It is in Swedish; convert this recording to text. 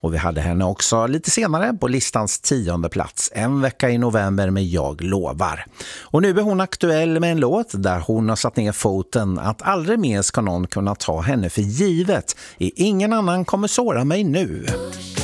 Och vi hade henne också lite senare på listans 10:e plats, En vecka i november med Jag lovar. Och nu är hon aktuell med en låt där hon har satt ner foten att aldrig mer ska någon kunna ta henne för givet. Ingen annan kommer såra mig nu.